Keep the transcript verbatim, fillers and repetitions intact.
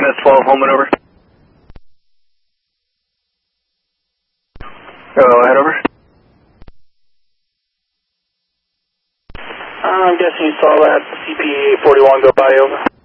S twelve, Holman, over. Go ahead, over. I'm guessing you saw that C P eight forty-one go by, over.